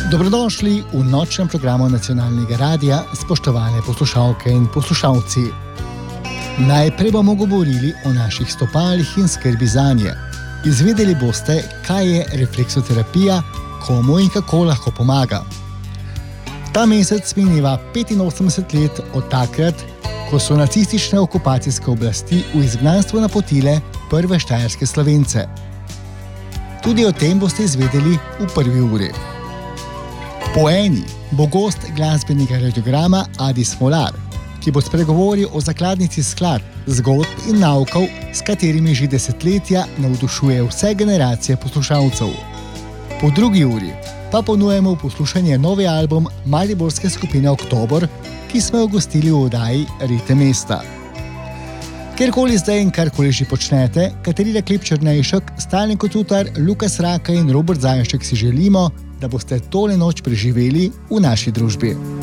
Dobrodošli v nočnem programu Nacionalnega radia, spoštovane poslušalke in poslušalci. Najprej bomo govorili o naših stopalih in skrbi zanje. Izvedeli boste, kaj je refleksoterapija, komu in kako lahko pomaga. Ta mesec mineva 85 let od takrat, ko so nacistične okupacijske oblasti v izgnanstvo napotile prve štajerske Slovence. Tudi o tem boste izvedeli v prvi uri. Po eni bo gost glasbenega radiograma Adi Smolar, ki bo spregovoril o zakladnici skladb, zgodb in naukov, s katerimi že desetletja navdušuje vse generacije poslušalcev. Po drugi uri pa ponujemo poslušanje novi album mariborske skupine Oktober, ki smo jo gostili v oddaji Ritem mesta. Kjerkoli zdaj in karkoli že počnete, Katarina Klepčernejšek, Stalni Kocutar, Lukas Raka in Robert Zajšek si želimo, da boste tole noč preživeli v naši družbi.